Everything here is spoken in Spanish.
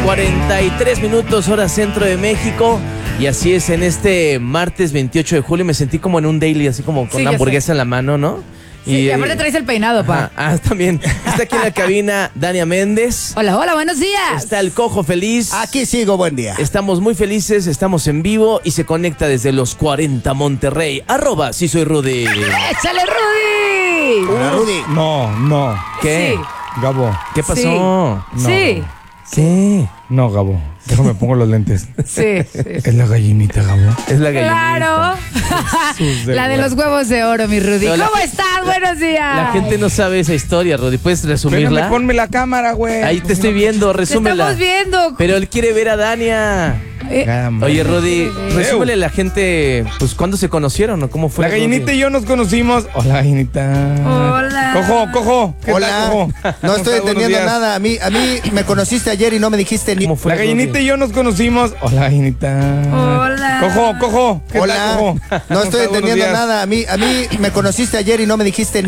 43 minutos, hora centro de México. Y así es, en este martes 28 de julio me sentí como en un daily, así como con una hamburguesa en la mano, ¿no? Sí, y aparte traes el peinado, pa. También. Está aquí en la cabina Dania Méndez. Hola, hola, buenos días. Está el Cojo feliz. Aquí sigo, buen día. Estamos muy felices, estamos en vivo y se conecta desde los 40 Monterrey. @ sí soy Rudy. ¡Échale, Rudy! Hola, Rudy. No. ¿Qué? Sí. Gabo. ¿Qué pasó? Sí. No. Sí. ¿Qué? No, Gabo. Déjame pongo los lentes. Sí. Es la gallinita, Gabo. Es la gallinita. Claro. Jesús de La de huevo. los huevos de oro, mi Rudy. Pero la- ¿Cómo estás? Buenos días. La gente no sabe esa historia, Rudy. ¿Puedes resumirla? Espérame, ponme la cámara, güey. Ahí te estoy viendo, Te resúmela. estamos viendo. Pero él quiere ver a Dania. Gama. Oye, Rudy, Sí. resúmele a la gente, pues, ¿cuándo se conocieron o cómo fue? La gallinita Rudy? y yo nos conocimos. Hola, gallinita. Hola. Cojo. ¿Qué Hola. tal, Cojo? No estoy Buenos entendiendo días. nada. A mí me conociste ayer y no me dijiste ni. ¿Cómo fue? La gallinita Rudy? y yo nos conocimos. Hola, gallinita. Hola. Cojo. ¿Qué tal, Hola. Cojo? No estoy Buenos entendiendo días. nada. A mí me conociste ayer y no me dijiste ni.